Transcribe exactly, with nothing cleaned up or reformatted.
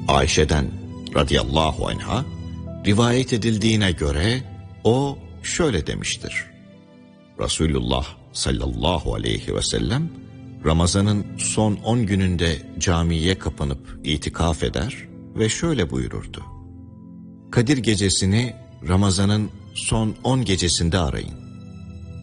Ayşe'den radıyallahu anha rivayet edildiğine göre o şöyle demiştir. Resulullah sallallahu aleyhi ve sellem Ramazan'ın son on gününde camiye kapanıp itikaf eder ve şöyle buyururdu. Kadir gecesini Ramazan'ın son on gecesinde arayın.